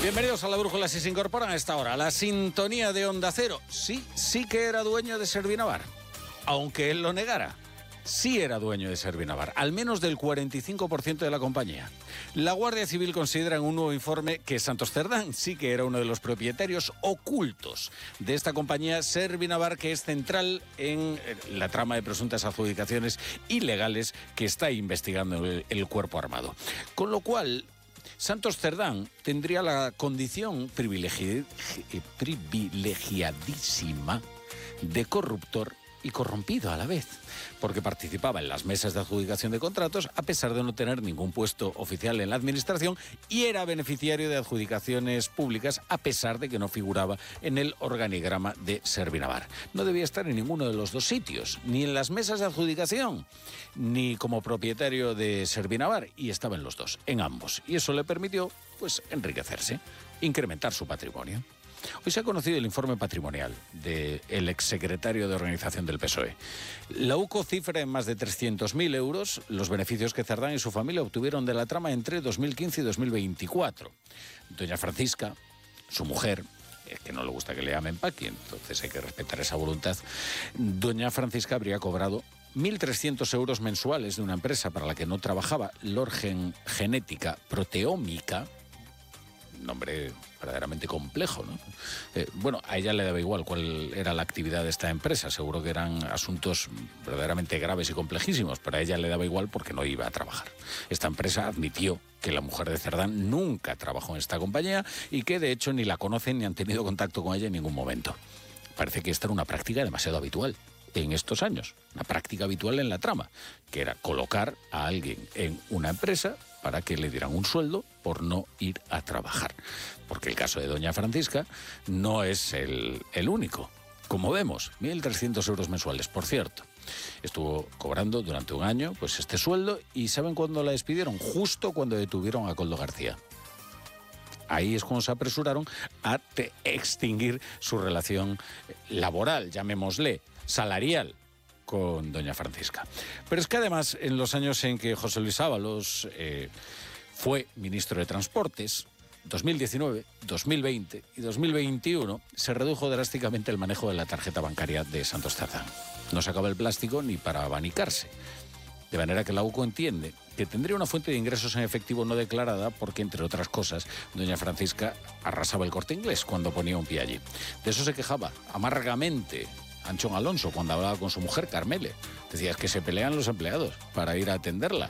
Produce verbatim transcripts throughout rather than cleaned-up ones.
Bienvenidos a La Brújula. Si se incorporan a esta hora, la sintonía de Onda Cero. Sí, sí que era dueño de Servinavar, aunque él lo negara. Sí era dueño de Servinavar, al menos del cuarenta y cinco por ciento de la compañía. La Guardia Civil considera en un nuevo informe que Santos Cerdán sí que era uno de los propietarios ocultos de esta compañía Servinavar, que es central en la trama de presuntas adjudicaciones ilegales que está investigando el, el Cuerpo Armado. Con lo cual, Santos Cerdán tendría la condición privilegi- privilegiadísima de corruptor y corrompido a la vez, porque participaba en las mesas de adjudicación de contratos a pesar de no tener ningún puesto oficial en la administración, y era beneficiario de adjudicaciones públicas a pesar de que no figuraba en el organigrama de Servinavar. No debía estar en ninguno de los dos sitios, ni en las mesas de adjudicación, ni como propietario de Servinavar, y estaba en los dos, en ambos. Y eso le permitió, pues, enriquecerse, incrementar su patrimonio. Hoy se ha conocido el informe patrimonial del exsecretario de Organización del P S O E. La U C O cifra en más de trescientos mil euros los beneficios que Cerdán y su familia obtuvieron de la trama entre dos mil quince y dos mil veinticuatro. Doña Francisca, su mujer, es que no le gusta que le llamen Paqui, entonces hay que respetar esa voluntad. Doña Francisca habría cobrado mil trescientos euros mensuales de una empresa para la que no trabajaba, Lorgen Genética Proteómica, nombre verdaderamente complejo, ¿no? Eh, bueno, a ella le daba igual cuál era la actividad de esta empresa, seguro que eran asuntos verdaderamente graves y complejísimos, pero a ella le daba igual porque no iba a trabajar. Esta empresa admitió que la mujer de Cerdán nunca trabajó en esta compañía y que de hecho ni la conocen ni han tenido contacto con ella en ningún momento. Parece que esta era una práctica demasiado habitual en estos años, una práctica habitual en la trama, que era colocar a alguien en una empresa para que le dieran un sueldo por no ir a trabajar. Porque el caso de doña Francisca no es el, el único. Como vemos, mil trescientos euros mensuales, por cierto. Estuvo cobrando durante un año pues este sueldo, y ¿saben cuándo la despidieron? Justo cuando detuvieron a Koldo García. Ahí es cuando se apresuraron a te- extinguir su relación laboral, llamémosle, salarial, con doña Francisca. Pero es que además, en los años en que José Luis Ábalos eh, fue ministro de Transportes, dos mil diecinueve, dos mil veinte y dos mil veintiuno, se redujo drásticamente el manejo de la tarjeta bancaria de Santos Cerdán. No sacaba el plástico ni para abanicarse. De manera que la U C O entiende que tendría una fuente de ingresos en efectivo no declarada porque, entre otras cosas, doña Francisca arrasaba el Corte Inglés cuando ponía un pie allí. De eso se quejaba amargamente Anchón Alonso cuando hablaba con su mujer Carmele. Decía, es que se pelean los empleados para ir a atenderla.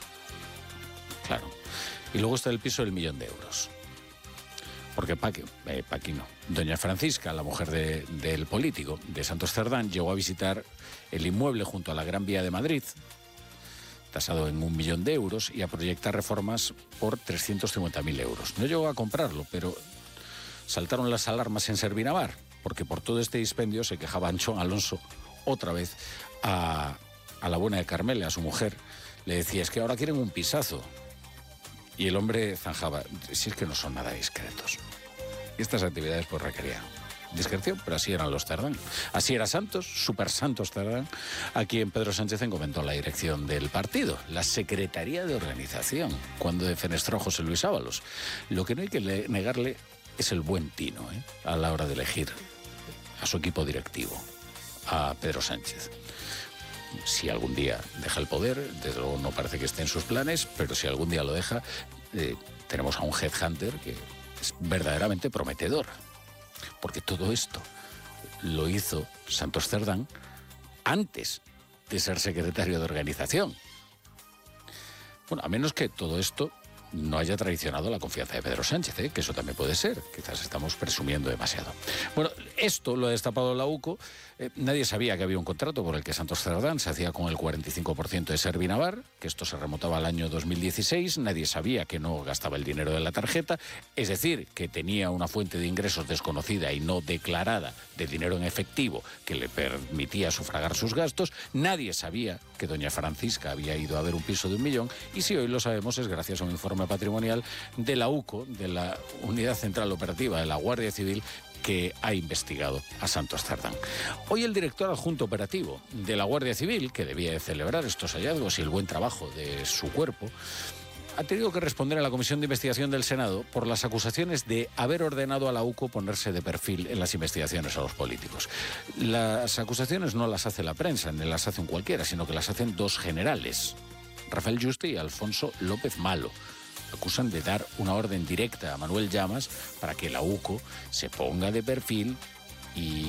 Claro. Y luego está el piso del millón de euros. Porque Paqui, eh, Paqui no. Doña Francisca, la mujer de, del político de Santos Cerdán, llegó a visitar el inmueble junto a la Gran Vía de Madrid, tasado en un millón de euros, y a proyectar reformas por trescientos cincuenta mil euros. No llegó a comprarlo, pero saltaron las alarmas en Servinavar, porque por todo este dispendio se quejaba Anchón Alonso otra vez a, a la buena de Carmele, a su mujer. Le decía, es que ahora quieren un pisazo. Y el hombre zanjaba, si es que no son nada discretos. Y estas actividades pues requerían discreción, pero así eran los Cerdán. Así era Santos, Super Santos Cerdán, a quien Pedro Sánchez encomendó la dirección del partido, la Secretaría de Organización, cuando defenestró a José Luis Ábalos. Lo que no hay que le- negarle es el buen tino, ¿eh?, a la hora de elegir a su equipo directivo, a Pedro Sánchez. Si algún día deja el poder, desde luego no parece que esté en sus planes, pero si algún día lo deja, eh, tenemos a un headhunter que es verdaderamente prometedor. Porque todo esto lo hizo Santos Cerdán antes de ser secretario de Organización. Bueno, a menos que todo esto no haya traicionado la confianza de Pedro Sánchez, ¿eh?, que eso también puede ser. Quizás estamos presumiendo demasiado. Bueno, esto lo ha destapado la U C O. Eh, nadie sabía que había un contrato por el que Santos Cerdán se hacía con el cuarenta y cinco por ciento de Servinavar, que esto se remontaba al año dos mil dieciséis. Nadie sabía que no gastaba el dinero de la tarjeta, es decir, que tenía una fuente de ingresos desconocida y no declarada de dinero en efectivo que le permitía sufragar sus gastos. Nadie sabía que doña Francisca había ido a ver un piso de un millón, y si hoy lo sabemos es gracias a un informe patrimonial de la U C O, de la Unidad Central Operativa de la Guardia Civil, que ha investigado a Santos Cerdán. Hoy el director adjunto operativo de la Guardia Civil, que debía de celebrar estos hallazgos y el buen trabajo de su cuerpo, ha tenido que responder a la Comisión de Investigación del Senado por las acusaciones de haber ordenado a la UCO ponerse de perfil en las investigaciones a los políticos. Las acusaciones no las hace la prensa, ni las hace un cualquiera, sino que las hacen dos generales, Rafael Yuste y Alfonso López Malo. Acusan de dar una orden directa a Manuel Llamas para que la UCO se ponga de perfil y